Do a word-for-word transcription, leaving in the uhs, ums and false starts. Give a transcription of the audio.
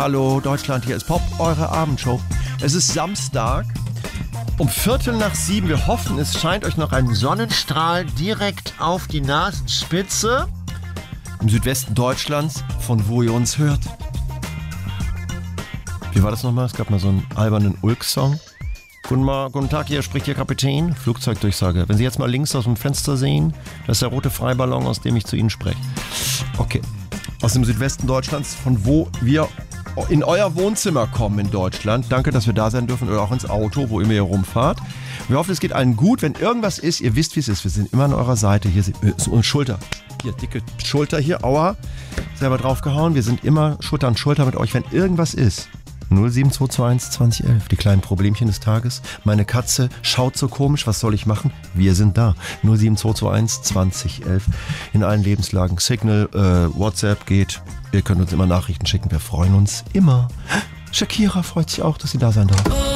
Hallo Deutschland, hier ist Pop, eure Abendshow. Es ist Samstag, um Viertel nach sieben. Wir hoffen, es scheint euch noch ein Sonnenstrahl direkt auf die Nasenspitze. Im Südwesten Deutschlands, von wo ihr uns hört. Wie war das nochmal? Es gab mal so einen albernen Ulk-Song. Guten, Mal, guten Tag, hier spricht Ihr Kapitän. Flugzeugdurchsage. Wenn Sie jetzt mal links aus dem Fenster sehen, das ist der rote Freiballon, aus dem ich zu Ihnen spreche. Okay. Aus dem Südwesten Deutschlands, von wo wir in euer Wohnzimmer kommen in Deutschland. Danke, dass wir da sein dürfen oder auch ins Auto, wo immer ihr rumfahrt. Wir hoffen, es geht allen gut. Wenn irgendwas ist, ihr wisst, wie es ist. Wir sind immer an eurer Seite. Hier ist unsere Schulter. Hier, dicke Schulter hier. Aua. Selber draufgehauen. Wir sind immer Schulter an Schulter mit euch, wenn irgendwas ist. null sieben zwei zwei eins zwanzig elf, die kleinen Problemchen des Tages. Meine Katze schaut so komisch, was soll ich machen? Wir sind da. null sieben zwei zwei eins zwanzig elf, in allen Lebenslagen. Signal, äh, WhatsApp geht. Ihr könnt uns immer Nachrichten schicken, wir freuen uns immer. Shakira freut sich auch, dass sie da sein darf.